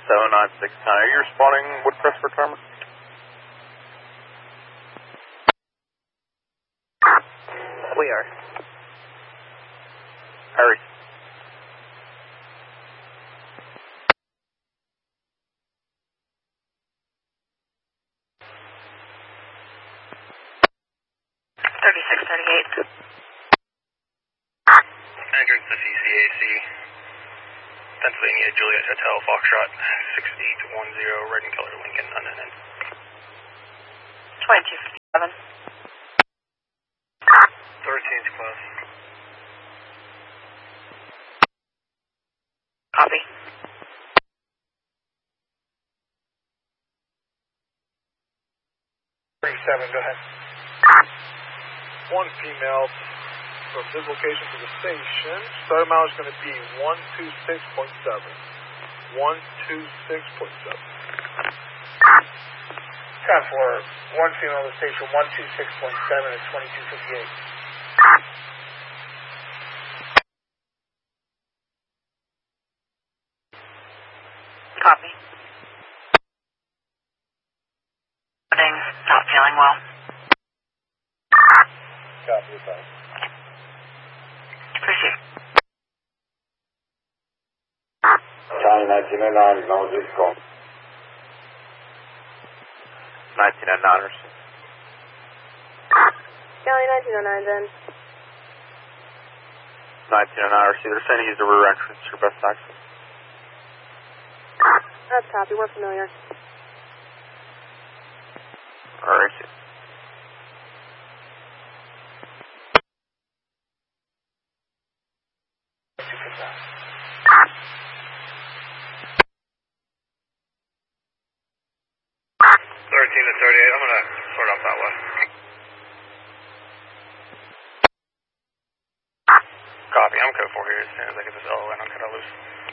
796. Are you responding Woodcrest retirement? We are. Harry. Entrance to CCAC, Pennsylvania, Juliet Hotel, Foxtrot, 6810, red and color Lincoln, unknown. 2257. 13's close. Copy. Go ahead. One female from this location to the station. Start amount is going to be 126.7. 126.7. Time for one female to the station, 126.7 at 2258. Copy. Not feeling well. Copy, bye. Appreciate it. County 1909, no just call. 1909ers. County 1909 then. 1909ers. They're saying to use the rear entrance, your best access. That's copy, we're familiar. Alright. To 38, I'm going to sort out that way. Copy, I'm code 4 here. As soon as I get this LO in, I'll cut it loose.